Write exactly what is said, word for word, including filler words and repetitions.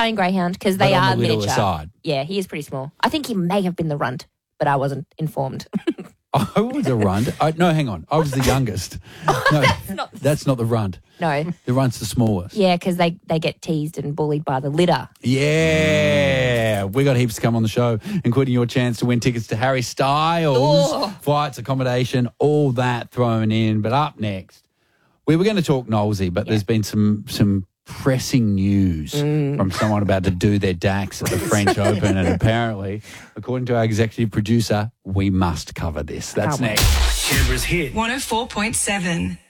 Italian Greyhound because they But on are the littler miniature. side. Yeah, he is pretty small. I think he may have been the runt, but I wasn't informed. I was a runt. I, no, hang on. I was the youngest. No, that's not, that's not the runt. No. The runt's the smallest. Yeah, because they, they get teased and bullied by the litter. Yeah. We got heaps to come on the show, including your chance to win tickets to Harry Styles, Oh. flights, accommodation, all that thrown in. But up next, we were going to talk Knowlesy, but Yeah. there's been some some pressing news Mm. from someone about to do their dax at the French Open, and apparently, according to our executive producer, we must cover this. That's Can't wait. next. Canberra's hit. one oh four point seven.